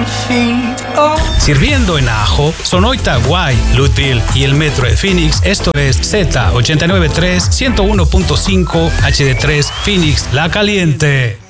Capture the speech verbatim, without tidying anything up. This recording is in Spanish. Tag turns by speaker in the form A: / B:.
A: Sirviendo en Ajo, Sonoita, Guay, Lutville y el Metro de Phoenix. Esto es Z ochenta y nueve punto tres, ciento uno punto cinco H D tres Phoenix, La Caliente.